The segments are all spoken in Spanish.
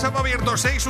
WhatsApp abierto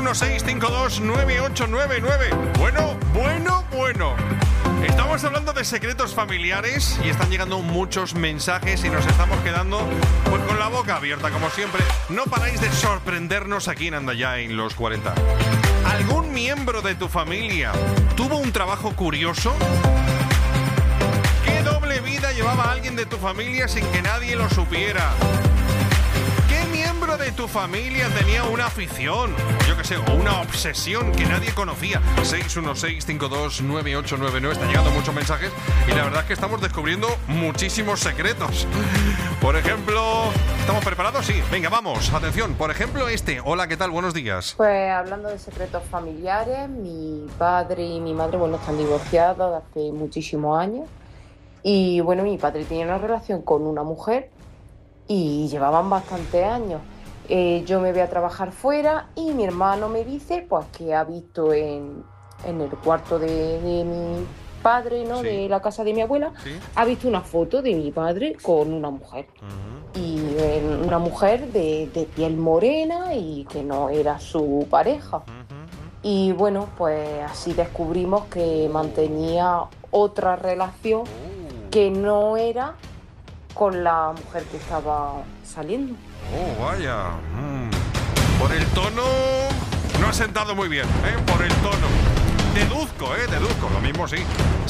616-529899. Bueno. Estamos hablando de secretos familiares y están llegando muchos mensajes y nos estamos quedando pues con la boca abierta, como siempre. No paráis de sorprendernos aquí en Anda Ya en los 40. ¿Algún miembro de tu familia tuvo un trabajo curioso? ¿Qué doble vida llevaba alguien de tu familia sin que nadie lo supiera? ¿Qué miembro de tu familia tenía una afición, yo qué sé, o una obsesión que nadie conocía? 616-529899. Están llegando muchos mensajes y la verdad es que estamos descubriendo muchísimos secretos. Por ejemplo, ¿estamos preparados? Sí, venga, vamos, atención. Por ejemplo, Hola, ¿qué tal? Buenos días. Pues hablando de secretos familiares, mi padre y mi madre, están divorciados hace muchísimos años. Y mi padre tenía una relación con una mujer y llevaban bastantes años. Yo me voy a trabajar fuera y mi hermano me dice pues que ha visto en el cuarto de mi padre, ¿no? Sí. De la casa de mi abuela, sí. Ha visto una foto de mi padre con una mujer. Uh-huh. Y una mujer de piel morena y que no era su pareja. Uh-huh. Y pues así descubrimos que mantenía otra relación que no era con la mujer que estaba saliendo. Oh, vaya. Por el tono no ha sentado muy bien, por el tono. Deduzco, lo mismo sí.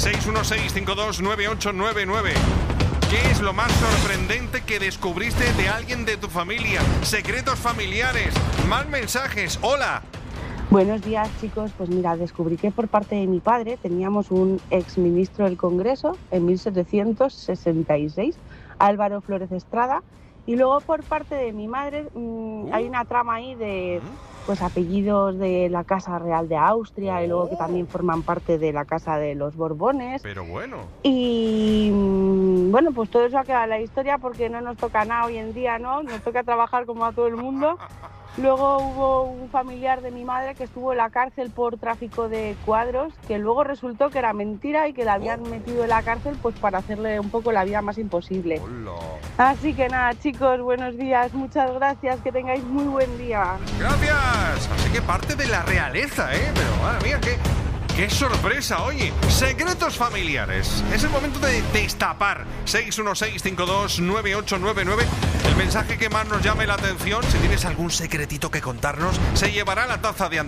616-529899. ¿Qué es lo más sorprendente que descubriste de alguien de tu familia? Secretos familiares, más mensajes. Hola. Buenos días, chicos. Pues mira, descubrí que por parte de mi padre teníamos un exministro del Congreso en 1766, Álvaro Flores Estrada, y luego por parte de mi madre hay una trama ahí de apellidos de la Casa Real de Austria y luego que también forman parte de la Casa de los Borbones. Pero bueno. Y pues todo eso ha quedado en la historia porque no nos toca nada hoy en día, ¿no? Nos toca trabajar como a todo el mundo. Luego hubo un familiar de mi madre que estuvo en la cárcel por tráfico de cuadros, que luego resultó que era mentira y que la habían metido en la cárcel pues para hacerle un poco la vida más imposible. Hola. Así que nada, chicos, buenos días, muchas gracias, que tengáis muy buen día. Gracias. Así que parte de la realeza, pero madre mía, ¡qué sorpresa! Oye, secretos familiares. Es el momento de destapar. 616-529899. El mensaje que más nos llame la atención, si tienes algún secretito que contarnos, se llevará la taza de